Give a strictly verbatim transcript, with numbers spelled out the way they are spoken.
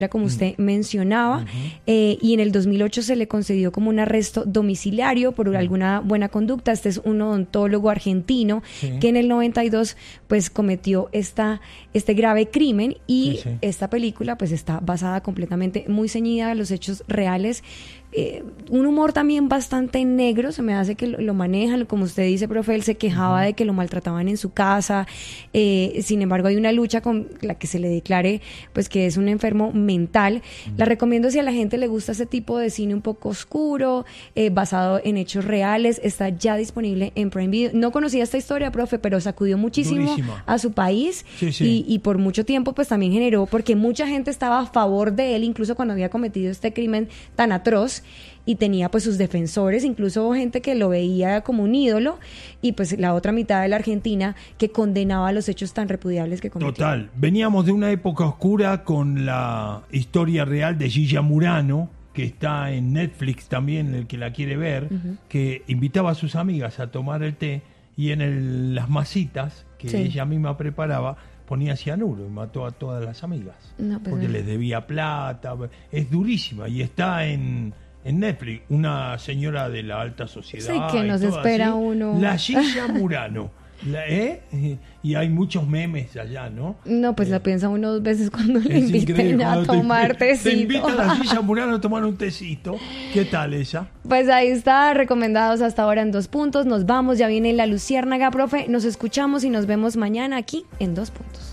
como usted uh-huh. mencionaba, uh-huh. eh, y en el dos mil ocho se le concedió como un arresto domiciliario por uh-huh. alguna buena conducta. Este es un odontólogo argentino sí. que en el noventa y dos pues cometió esta, este grave crimen y sí, sí. esta película pues está basada completamente, muy ceñida a los hechos reales. Eh, un humor también bastante negro, se me hace que lo, lo manejan, como usted dice, profe, él se quejaba uh-huh. de que lo maltrataban en su casa, eh, sin embargo hay una lucha con la que se le declare pues que es un enfermo mental. Uh-huh. La recomiendo si a la gente le gusta ese tipo de cine un poco oscuro, eh, basado en hechos reales. Está ya disponible en Prime Video. No conocía esta historia, profe, pero sacudió muchísimo Durísima. a su país sí, sí. Y, y por mucho tiempo pues también generó, porque mucha gente estaba a favor de él, incluso cuando había cometido este crimen tan atroz, y tenía pues sus defensores, incluso gente que lo veía como un ídolo, y pues la otra mitad de la Argentina que condenaba los hechos tan repudiables que cometió. Total, veníamos de una época oscura con la historia real de Gilla Murano, que está en Netflix también, el que la quiere ver, uh-huh. que invitaba a sus amigas a tomar el té y en el, las masitas que sí. ella misma preparaba ponía cianuro y mató a todas las amigas no, pues porque es. les debía plata. Es durísima y está en en Netflix, una señora de la alta sociedad. Sí, que nos espera así, uno. La Gilla Murano. La, ¿eh? Y hay muchos memes allá, ¿no? No, pues eh, la piensa uno dos veces cuando le inviten a tomar te, tecito. Te invitan a la Gilla Murano a tomar un tecito. ¿Qué tal ella? Pues ahí está, recomendados hasta ahora en Dos Puntos. Nos vamos, ya viene La Luciérnaga, profe. Nos escuchamos y nos vemos mañana aquí en Dos Puntos.